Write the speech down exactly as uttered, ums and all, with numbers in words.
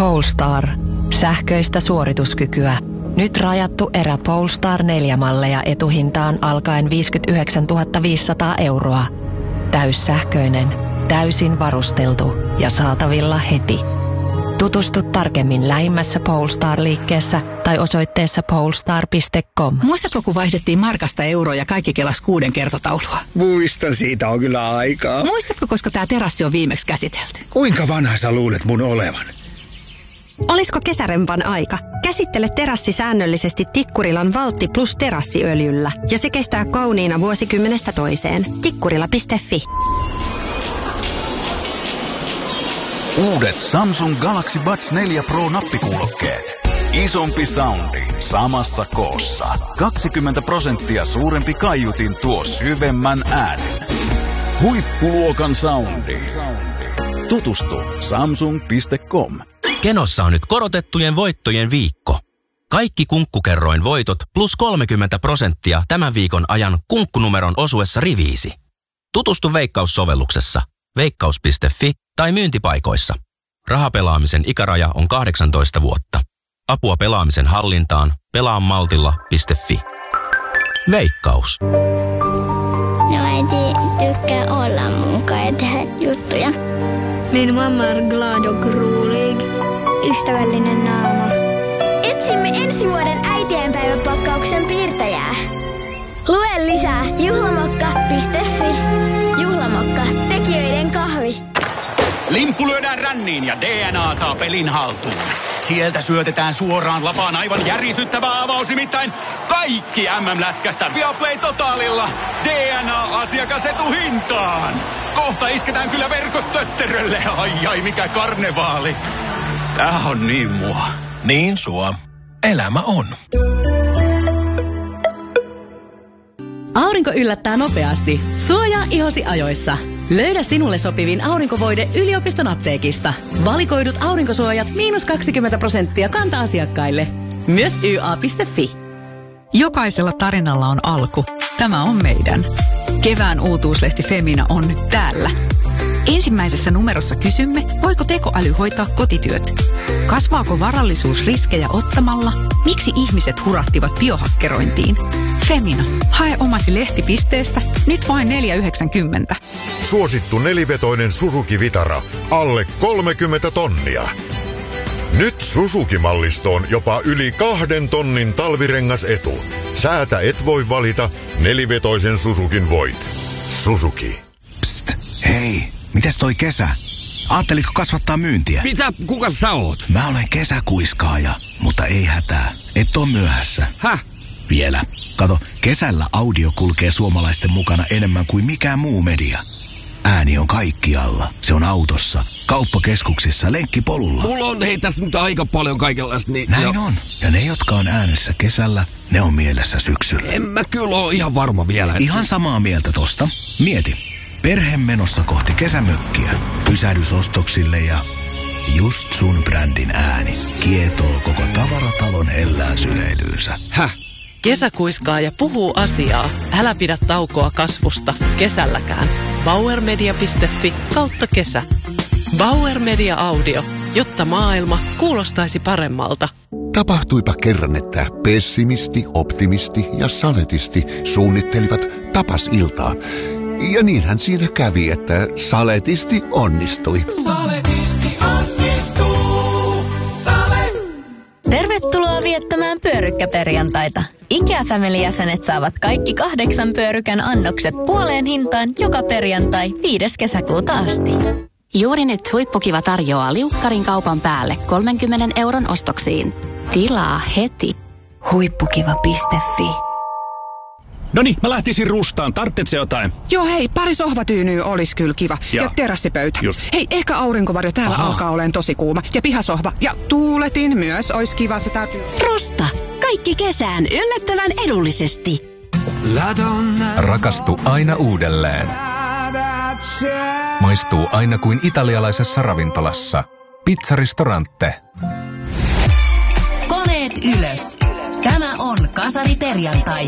Polestar. Sähköistä suorituskykyä. Nyt rajattu erä Polestar neljä malleja etuhintaan alkaen viisikymmentäyhdeksäntuhatta viisisataa euroa. Täyssähköinen, täysin varusteltu ja saatavilla heti. Tutustu tarkemmin lähimmässä Polestar-liikkeessä tai osoitteessa polestar piste com. Muistatko, kun vaihdettiin markasta euroa ja kaikki kelas kuuden kertotaulua? Muistan, siitä on kyllä aikaa. Muistatko, koska tämä terassi on viimeksi käsitelty? Kuinka vanha sä luulet mun olevan? Olisiko kesärempan aika? Käsittele terassi säännöllisesti Tikkurilan Valtti plus terassiöljyllä ja se kestää kauniina vuosikymmenestä toiseen. Tikkurila piste fi. Uudet Samsung Galaxy Buds neljä Pro nappikuulokkeet. Isompi soundi samassa koossa. kaksikymmentä prosenttia suurempi kaiutin tuo syvemmän äänen. Huippuluokan soundi. Tutustu samsung piste com. Kenossa on nyt korotettujen voittojen viikko. Kaikki Kunkkukerroin voitot plus kolmekymmentä prosenttia tämän viikon ajan kunkkunumeron osuessa riviisi. Tutustu Veikkaus-sovelluksessa veikkaus piste fi tai myyntipaikoissa. Rahapelaamisen ikäraja on kahdeksantoista vuotta. Apua pelaamisen hallintaan pelaa maltilla piste fi. Veikkaus. No äiti tykkää olla mukaan ja tehdä juttuja. Min mamma är glad och rolig. Ystävällinen naama. Etsimme ensi vuoden äitienpäiväpakkauksen piirtäjää. Lue lisää juhlamokka piste fi. Juhlamokka, tekijöiden kahvi. Limppu lyödään ränniin ja D N A saa pelin haltuun. Sieltä syötetään suoraan lapaan aivan järisyttävä avaus, nimittäin kaikki M M-lätkästä Viaplay Totalilla D N A-asiakasetuhintaan. Kohta isketään kyllä verkot tötterölle. Ai ai, mikä karnevaali. Tää on niin mua. Niin sua. Elämä on. Aurinko yllättää nopeasti. Suojaa ihosi ajoissa. Löydä sinulle sopivin aurinkovoide yliopiston apteekista. Valikoidut aurinkosuojat miinus kaksikymmentä prosenttia kanta-asiakkaille. Myös y a piste fi. Jokaisella tarinalla on alku. Tämä on meidän. Kevään uutuuslehti Femina on nyt täällä. Ensimmäisessä numerossa kysymme, voiko tekoäly hoitaa kotityöt? Kasvaako varallisuus riskejä ottamalla? Miksi ihmiset hurahtivat biohakkerointiin? Femina, hae omasi lehtipisteestä, nyt vain neljä yhdeksänkymmentä. Suosittu nelivetoinen Suzuki Vitara, alle kolmekymmentä tonnia. Nyt Suzuki-mallistoon jopa yli kahden tonnin talvirengasetu. Säätä et voi valita, nelivetoisen Suzukin voit. Suzuki. Psst, hei, mites toi kesä? Aatteliko kasvattaa myyntiä? Mitä? Kuka sä oot? Mä olen kesäkuiskaaja, mutta ei hätää. Et oo myöhässä. Häh? Vielä. Kato, kesällä audio kulkee suomalaisten mukana enemmän kuin mikään muu media. Ääni on kaikkialla. Se on autossa, kauppakeskuksissa, lenkkipolulla. Mulla on hei tässä nyt aika paljon kaikenlaista. Niin Näin jo. on. Ja ne, jotka on äänessä kesällä, ne on mielessä syksyllä. En mä kyllä oo ihan varma vielä. Että... Ihan samaa mieltä tosta. Mieti. Perhe menossa kohti kesämökkiä. Pysähdysostoksille ja just sun brändin ääni kietoo koko tavaratalon hellään syleilyynsä. Häh? Kesäkuiskaaja puhuu asiaa. Älä pidä taukoa kasvusta kesälläkään. bauermedia piste fi kautta kesä. Bauer Media Audio, jotta maailma kuulostaisi paremmalta. Tapahtuipa kerran, että pessimisti, optimisti ja saletisti suunnittelivat tapasiltaa. Ja niinhän siinä kävi, että saletisti onnistui. Saletisti onnistuu. Sale. Tervetuloa viettämään pyörykkäperjantaita. IKEA Family-jäsenet saavat kaikki kahdeksan pyörykän annokset puoleen hintaan joka perjantai viides kesäkuuta asti. Juuri nyt Huippukiva tarjoaa liukkarin kaupan päälle kolmenkymmenen euron ostoksiin. Tilaa heti. Huippukiva piste fi. Noniin, mä lähtisin rustaan. Tarvitset se jotain? Joo hei, pari sohvatyynyä olisi kyllä kiva. Ja, ja terassipöytä. Just. Hei, ehkä aurinkovarjo täällä Aha. alkaa olemaan tosi kuuma. Ja pihasohva. Ja tuuletin myös olisi kiva, se täytyy. Rusta. Kaikki kesään yllättävän edullisesti. Rakastu aina uudelleen. Maistuu aina kuin italialaisessa ravintolassa. Pizzaristorante. Koneet ylös. Tämä on Kasari perjantai.